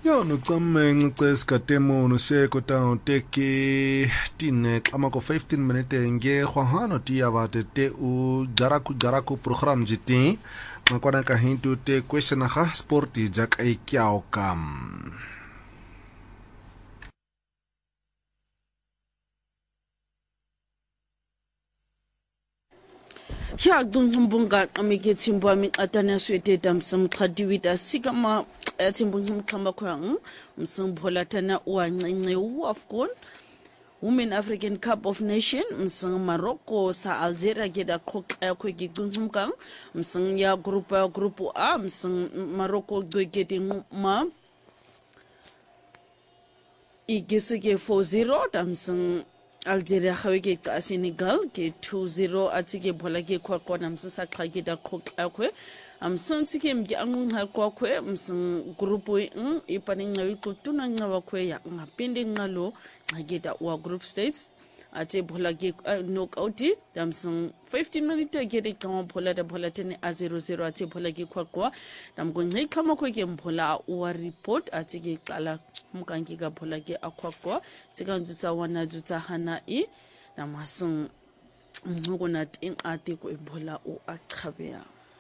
Yo nuqamme ncesikatemo nuseko taon teke tine xamako 15 minutes nge khwahano tia batete u jaraku program jiti ngakwana ka hintu te question ha sporti jak ai kyao kam. Ya dungumbunga amike timbo amikatana swete damsam khadiwita sigama timbungu mkhamba kwang msimbholatana uancince uAfcon Women African Cup of Nation msing Morocco sa Algeria geda qoqa kwegi dungumbang msing ya grupu A msing Morocco gwegedi ma igisige 4-0 damsing Algeria khaweke ka Senegal ke 2-0 atike bola ke kwakona msisa xage da qoqa kwe amsantike mji angunga kwakwe msing grupu ipani ngawi kutuna ngawa kwe ya ngapende ngalo ngageda wa group states ate bola ke knockout damsing 15 minutes gede kama bola da bola tene a 0-0 ate bola ke kwakwa damgo ngai kama kwe ke mbola wa report atike qala mkangi ka bola ke akwakwa tsikanzutsa wana jutsa hana namasing ngokona ate ko bola o aqhabea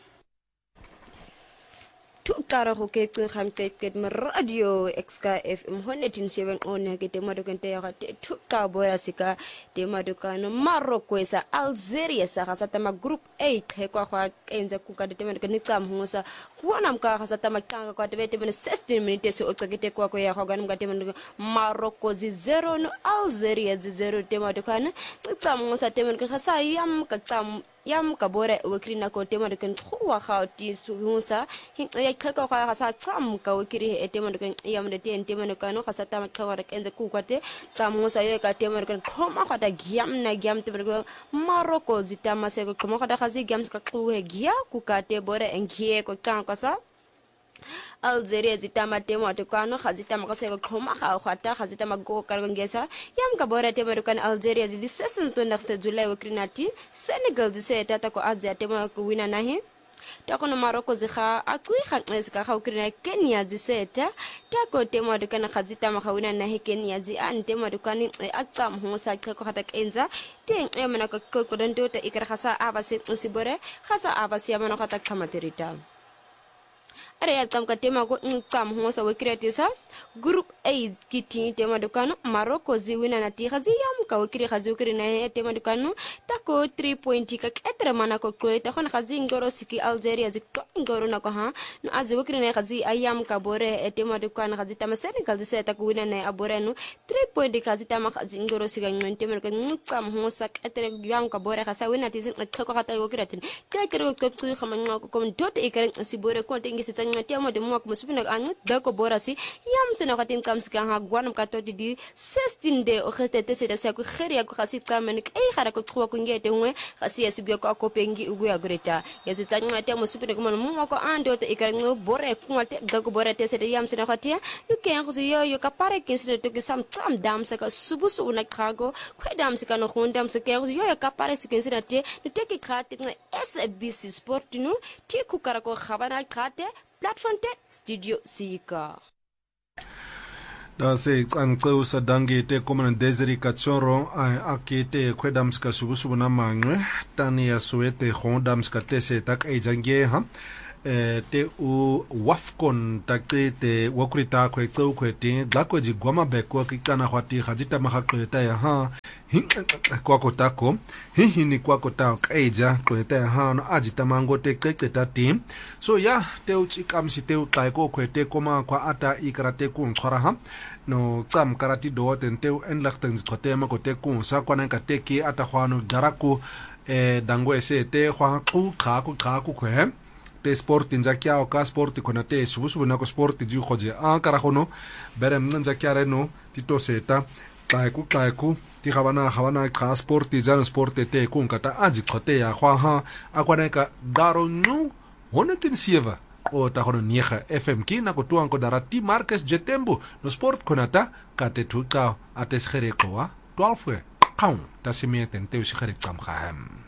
Tukara ho ke khamtet radio XK FM 107 on ke tema dokente ya tukka bora sika tema dokano Morocco sa Algeria sa khasata ma group 8 he kwa kenza kuka tema dokani tsamhosa kuona mka khasata makanga kwa tebete bene 16 minutes o tsakete kwa ya khogana mga tema Morocco 0 no Algeria 0 tema dokana tsamhosa tema khasa yam ka tsam yam kabore wekrina ko tema de kan khwa khauti suhusa ya khaka kha sa tsam ka wekri etema de kan yam de tema de kan khasa tama khawara kenze ku kwate tsamusa ye ka tema de kan khoma khata gyam na gyam te Morocco zitama se ko khoma khata khazi gyam ka khwe gya ku ka te bore engie ko kan kasa Algeria zitama temo atukano khazitama kaseko khoma khata khazitama go karongesa yam kabora temo kan Algeria zi session to next July wekrinati Senegal zi tata ko Asia temo ko wina nahi takono Morocco zi kha atwi khanqes ka khawkrina Kenya zi seta tako temo kan khazitama khawina nahi Kenya zi an temo kan atsam hosa ko khata kenza teng emana ko ko dando ta ikra khasa abase sibore khasa abase yamana khata khamaterita Area tamka tema ko tsam hosa wekretisa group A kiti tema dukano Morocco ziwina na tikhazi yam ka wekri khazi wekri na tema dukano tako 3 point ka etre mana ko kweta khona khazi ngoro siki Algeria zikto ngoro na ko ha no azi wekri na khazi ayam ka bore tema dukano khazi tama Senegal zi seta ko wina na abore no 3 point khazi tama khazi ngoro sika ngwen tema ko tsam hosa etre yam ka bore khasa wina tizin ko khata wekretin ka kero ko tu khamanga ko kom dot ikren sibore ko tingi tiamo de mo ko musubina an dako borasi yam sena khatin kamska ha gwanam ka to di 16 de o kheste tese da sa ko kheri ko khasi tsamen ay khara ko tkhwa ko ngete ngwe khasi yasibyo ko akopengi ugu ya greta yasi tsanya tiamo musubina ko mo ko ando te ikar ngo bore ko ngate dako bore tese de yam sena khatia no ken khasi yo ka pare kinsre to ke sam tsam dam sa ka subusu na krago khedam sa ka no khondam sa ke yo ka pare sikinsre te no te ke khati SBC Sport no ti ku kara ko khabana khate platform te studio Sika da se angceu sadangi te common Desiree Kachoro akite kwedams ka subusubu na mangwe tani ya suete khondams ka tese tak ejange ha te u wafcon takete wakurita kwetseu kwete glakwe jigwama bekwa kikana khwati khajita makhaqeta ya ha kwako tako hihini kwako tako eja kweta ya ha no ajita mango te keketa team so ya te uchikamsi te uqaiko kwete koma kwa ata ikarate ku nchora ha no tsam karati do tente enlachten zikotema ko te ku sa kwana ka teki ata khwano daraku dangwe se te khwa ku kwe te sport nzakia o ka sport kona te subusubu na ko sport ju khoje karahono berem nzakia reno tito seta kaiku ti khabana ka sport jano sport te ku nkata aji khote ya khwa ha akwana ka daro nu honetin sieva o ta hono nieha FM ki na ko tuan ko darati Marcus Jetembu no sport konata ka te tuka ates khere ko wa 12 kaun ta simieten te usi khere tsam kham